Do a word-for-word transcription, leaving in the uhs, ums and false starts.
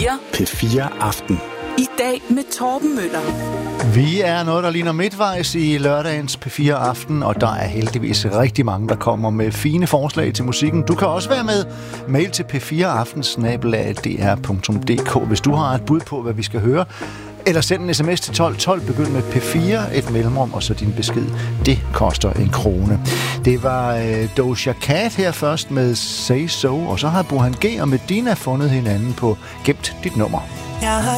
fire. P fire Aften. I dag med Torben Møller. Vi er noget, der ligner midtvejs i lørdagens P fire Aften, og der er heldigvis rigtig mange, der kommer med fine forslag til musikken. Du kan også være med. Mail til p fire aften snabel-a d r punktum d k, hvis du har et bud på, hvad vi skal høre. Eller send en sms til tolv tolv, begynd med P fire, et mellemrum, og så din besked. Det koster en krone. Det var øh, Doja Cat her først med Say So, og så har Burhan G og Medina fundet hinanden på Gemt dit nummer.